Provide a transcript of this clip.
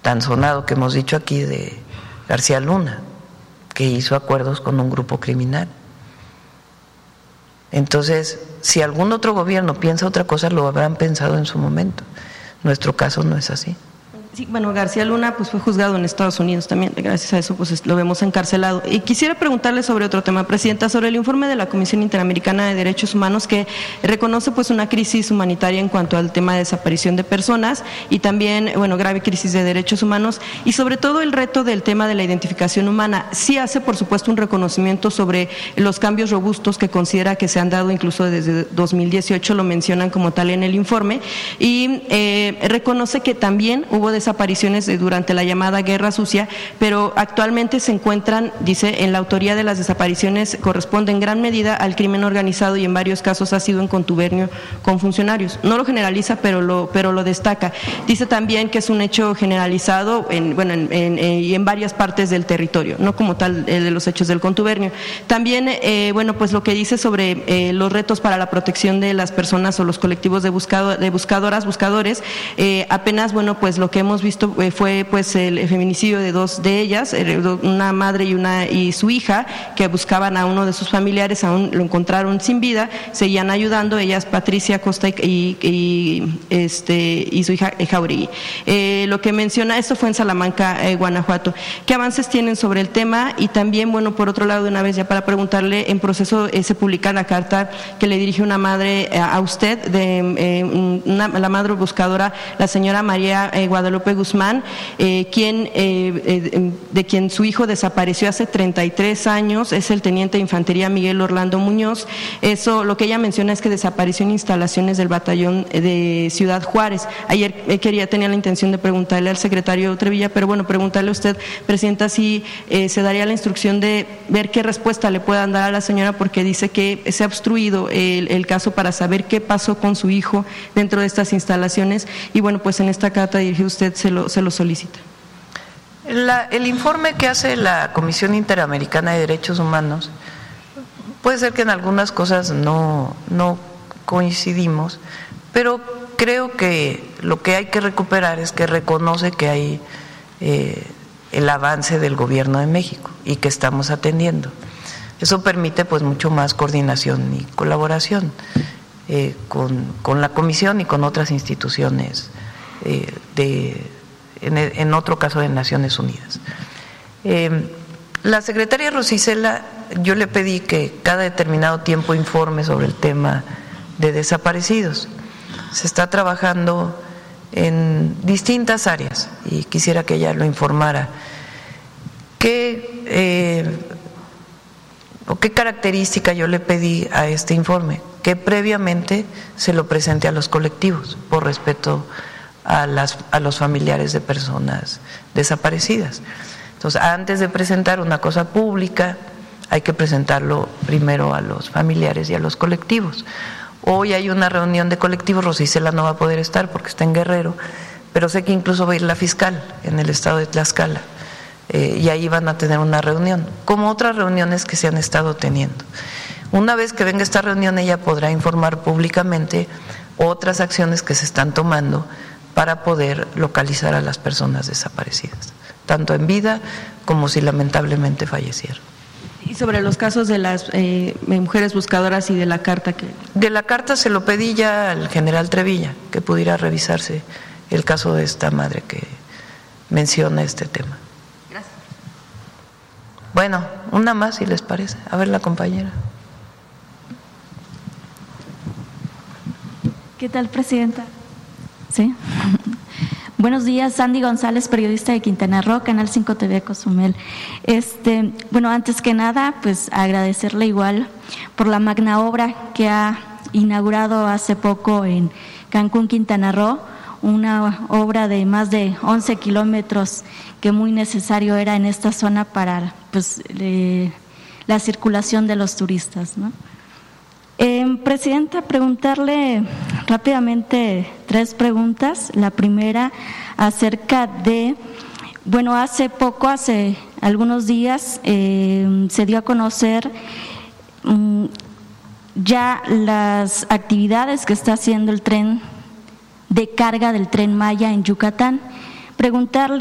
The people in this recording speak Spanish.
tan sonado que hemos dicho aquí de García Luna, que hizo acuerdos con un grupo criminal. Entonces, si algún otro gobierno piensa otra cosa, lo habrán pensado en su momento. Nuestro caso no es así. Sí, bueno, García Luna pues fue juzgado en Estados Unidos también, gracias a eso pues lo vemos encarcelado. Y quisiera preguntarle sobre otro tema, Presidenta, sobre el informe de la Comisión Interamericana de Derechos Humanos, que reconoce pues una crisis humanitaria en cuanto al tema de desaparición de personas y también, bueno, grave crisis de derechos humanos y sobre todo el reto del tema de la identificación humana. Sí hace, por supuesto, un reconocimiento sobre los cambios robustos que considera que se han dado incluso desde 2018, lo mencionan como tal en el informe, y reconoce que también hubo desapariciones durante la llamada Guerra Sucia, pero actualmente se encuentran, dice, en la autoría de las desapariciones corresponde en gran medida al crimen organizado y en varios casos ha sido en contubernio con funcionarios. No lo generaliza, pero lo destaca. Dice también que es un hecho generalizado y en varias partes del territorio, no como tal de los hechos del contubernio. También, pues lo que dice sobre los retos para la protección de las personas o los colectivos de buscadores, apenas, pues lo que hemos visto fue pues el feminicidio de dos de ellas, una madre y su hija, que buscaban a uno de sus familiares, aún lo encontraron sin vida, seguían ayudando, ellas Patricia Costa y su hija Jauregui. Lo que menciona, esto fue en Salamanca, Guanajuato. ¿Qué avances tienen sobre el tema? Y también, por otro lado, de una vez ya para preguntarle, en proceso se publica la carta que le dirige una madre a usted, la madre buscadora, la señora María Guadalupe Guzmán, de quien su hijo desapareció hace 33 años, es el teniente de infantería Miguel Orlando Muñoz. Eso, lo que ella menciona es que desapareció en instalaciones del batallón de Ciudad Juárez. Ayer tenía la intención de preguntarle al secretario Trevilla, pero preguntarle a usted, Presidenta, si se daría la instrucción de ver qué respuesta le puedan dar a la señora, porque dice que se ha obstruido el caso para saber qué pasó con su hijo dentro de estas instalaciones y pues en esta carta dirigida usted se lo solicita. El informe que hace la Comisión Interamericana de Derechos Humanos, puede ser que en algunas cosas no coincidimos, pero creo que lo que hay que recuperar es que reconoce que hay el avance del Gobierno de México y que estamos atendiendo. Eso permite pues mucho más coordinación y colaboración con la Comisión y con otras instituciones en otro caso de Naciones Unidas. La secretaria Rosicela, yo le pedí que cada determinado tiempo informe sobre el tema de desaparecidos. Se está trabajando en distintas áreas y quisiera que ella lo informara. ¿Qué característica yo le pedí a este informe? Que previamente se lo presente a los colectivos, por respeto a los familiares de personas desaparecidas. Entonces, antes de presentar una cosa pública, hay que presentarlo primero a los familiares y a los colectivos. Hoy hay una reunión de colectivos, Rosicela no va a poder estar porque está en Guerrero, pero sé que incluso va a ir la fiscal en el estado de Tlaxcala, y ahí van a tener una reunión, como otras reuniones que se han estado teniendo. Una vez que venga esta reunión, ella podrá informar públicamente otras acciones que se están tomando para poder localizar a las personas desaparecidas, tanto en vida como si lamentablemente fallecieron. Y sobre los casos de las mujeres buscadoras y de la carta que… De la carta se lo pedí ya al general Trevilla, que pudiera revisarse el caso de esta madre que menciona este tema. Gracias. Bueno, una más si les parece. A ver, la compañera. ¿Qué tal, Presidenta? Sí. Buenos días, Sandy González, periodista de Quintana Roo, Canal 5 TV Cozumel. Antes que nada, pues agradecerle igual por la magna obra que ha inaugurado hace poco en Cancún, Quintana Roo, una obra de más de 11 kilómetros que muy necesario era en esta zona para la circulación de los turistas, ¿no? Presidenta, preguntarle rápidamente 3 preguntas. La primera acerca de, hace algunos días se dio a conocer ya las actividades que está haciendo el tren de carga del Tren Maya en Yucatán. Preguntarle